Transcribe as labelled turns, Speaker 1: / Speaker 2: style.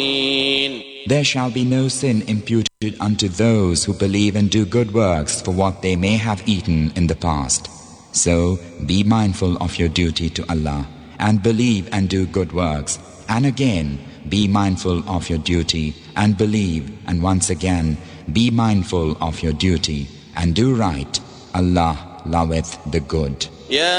Speaker 1: There shall be no sin imputed unto those who believe and do good works for what they may have eaten in the past. So be mindful of your duty to Allah and believe and do good works. And again, be mindful of your duty and believe, and once again, be mindful of your duty and do right. Allah loveth the good.